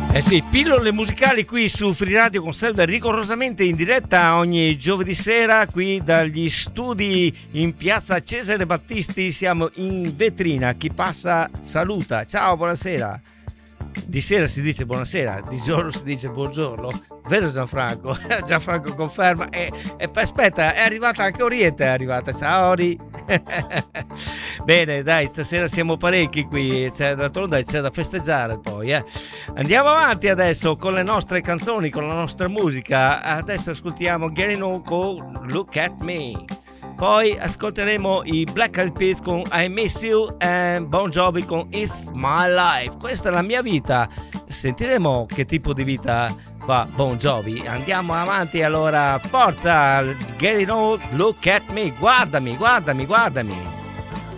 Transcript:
Eh sì, pillole musicali qui su Free Radio Conserve, rigorosamente in diretta ogni giovedì sera qui dagli studi in piazza Cesare Battisti. Siamo in vetrina, chi passa saluta, ciao, buonasera. Di sera si dice buonasera, di giorno si dice buongiorno, vero Gianfranco? Gianfranco conferma. E aspetta, è arrivata anche Oriente, è arrivata, ciao Ori. Bene, dai, stasera siamo parecchi qui, d'altronde c'è da festeggiare poi, Andiamo avanti adesso con le nostre canzoni, con la nostra musica. Adesso ascoltiamo Getting On con Look At Me. Poi ascolteremo i Black Eyed Peas con I Miss You e Bon Jovi con It's My Life. Questa è la mia vita. Sentiremo che tipo di vita fa Bon Jovi. Andiamo avanti allora, forza, Getting On, Look At Me. Guardami, guardami, guardami.